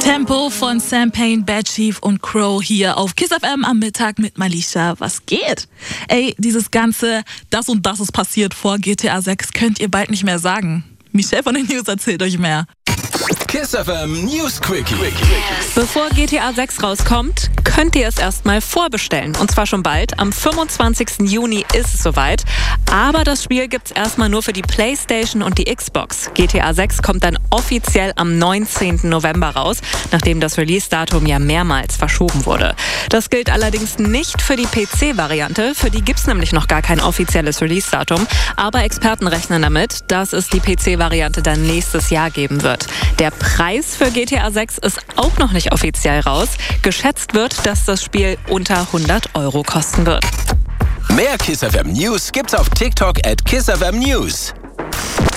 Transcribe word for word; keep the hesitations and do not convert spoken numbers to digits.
Tempo von Sam Payne, Bad Chief und Crow hier auf Kiss F M am Mittag mit Malisha. Was geht? Ey, dieses ganze das und das ist passiert vor G T A sechs könnt ihr bald nicht mehr sagen. Michelle von den News erzählt euch mehr. Kiss F M News Quickie. Bevor G T A sechs rauskommt, könnt ihr es erstmal vorbestellen. Und zwar schon bald. Am fünfundzwanzigsten Juni ist es soweit. Aber das Spiel gibt's erstmal nur für die PlayStation und die Xbox. G T A sechs kommt dann offiziell am neunzehnten November raus, nachdem das Release-Datum ja mehrmals verschoben wurde. Das gilt allerdings nicht für die P C-Variante. Für die gibt's nämlich noch gar kein offizielles Release-Datum. Aber Experten rechnen damit, dass es die P C-Variante dann nächstes Jahr geben wird. Der Preis für G T A sechs ist auch noch nicht offiziell raus. Geschätzt wird, dass das Spiel unter hundert Euro kosten wird. Mehr Kiss F M News gibt's auf TikTok at Kiss F M News.